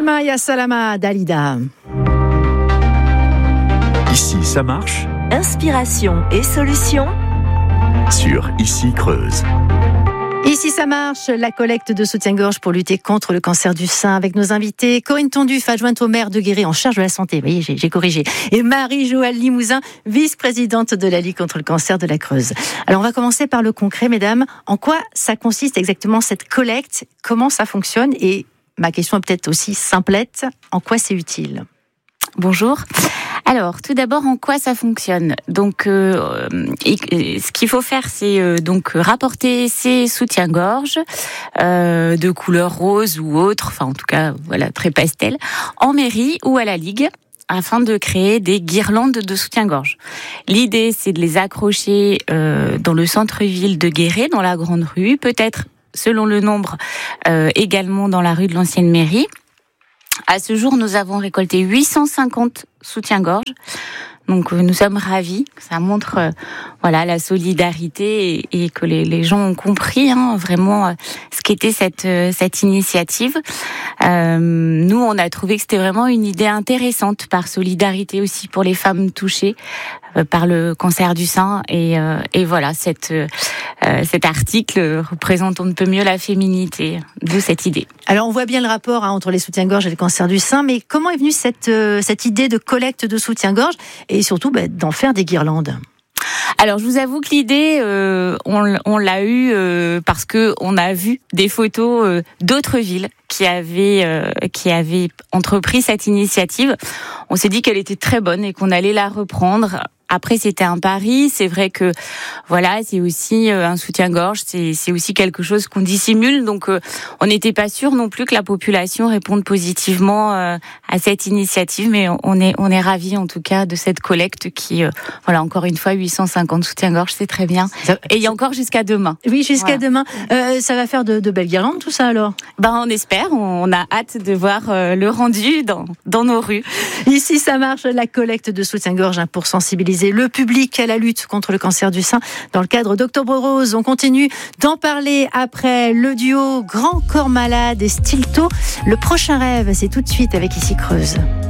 Shema ya Salama Dalida. Ici, ça marche. Inspiration et solutions Sur Ici Creuse. Ici ça marche, la collecte de soutien-gorge pour lutter contre le cancer du sein avec nos invités. Corinne Tonduf, adjointe au maire de Guéret en charge de la santé, oui, j'ai corrigé. Et Marie-Joëlle Limousin, vice-présidente de la Ligue contre le cancer de la Creuse. Alors on va commencer par le concret, mesdames. En quoi ça consiste exactement cette collecte ? Comment ça fonctionne ? Et ma question est peut-être aussi simplette, en quoi c'est utile ? Bonjour. Alors, tout d'abord, en quoi ça fonctionne ? Donc, ce qu'il faut faire, c'est donc rapporter ces soutiens-gorge de couleur rose ou autre, enfin en tout cas, voilà, très pastel, en mairie ou à la Ligue, afin de créer des guirlandes de soutien-gorge. L'idée, c'est de les accrocher dans le centre-ville de Guéret, dans la grande rue, peut-être, selon le nombre, également dans la rue de l'ancienne mairie. À ce jour, nous avons récolté 850 soutiens-gorge. Donc, nous sommes ravis. Ça montre, voilà, la solidarité et que les gens ont compris, vraiment ce qu'était cette initiative. Nous, on a trouvé que c'était vraiment une idée intéressante par solidarité aussi pour les femmes touchées par le cancer du sein. Et voilà, cet article représente on ne peut mieux la féminité, d'où cette idée. Alors on voit bien le rapport entre les soutiens-gorge et le cancer du sein, mais comment est venue cette idée de collecte de soutiens-gorge et surtout d'en faire des guirlandes ? Alors, je vous avoue que l'idée, on l'a eue parce que on a vu des photos d'autres villes qui avaient entrepris cette initiative. On s'est dit qu'elle était très bonne et qu'on allait la reprendre. Après, c'était un pari. C'est vrai que, voilà, c'est aussi un soutien-gorge. C'est aussi quelque chose qu'on dissimule. Donc, on n'était pas sûr non plus que la population réponde positivement à cette initiative. Mais on est ravis, en tout cas, de cette collecte qui, voilà, encore une fois, 850 soutiens-gorge, c'est très bien. Et il y a encore jusqu'à demain. Oui, jusqu'à demain. Ça va faire de belles guirlandes, tout ça, alors ? On espère. On a hâte de voir le rendu dans nos rues. Ici, ça marche, la collecte de soutien-gorge pour sensibiliser le public à la lutte contre le cancer du sein dans le cadre d'Octobre Rose. On continue d'en parler après le duo Grand Corps Malade et Stilto. Le prochain rêve, c'est tout de suite avec Ici Creuse.